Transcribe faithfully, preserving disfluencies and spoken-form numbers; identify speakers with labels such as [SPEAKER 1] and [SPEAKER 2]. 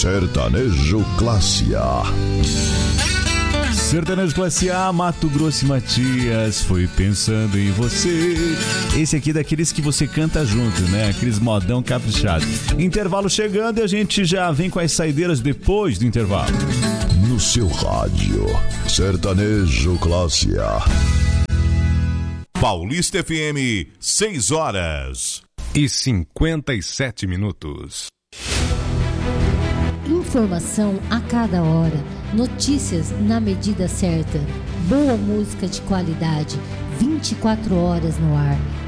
[SPEAKER 1] Sertanejo Classe A.
[SPEAKER 2] Sertanejo Classe A, Mato Grosso e Matias, foi pensando em você. Esse aqui é daqueles que você canta junto, né? Aqueles modão caprichado. Intervalo chegando e a gente já vem com as saideiras depois do intervalo.
[SPEAKER 1] No seu rádio, Sertanejo Classe A.
[SPEAKER 3] Paulista F M, seis horas
[SPEAKER 4] e cinquenta e sete minutos.
[SPEAKER 5] Informação a cada hora, notícias na medida certa, boa música de qualidade, vinte e quatro horas no ar.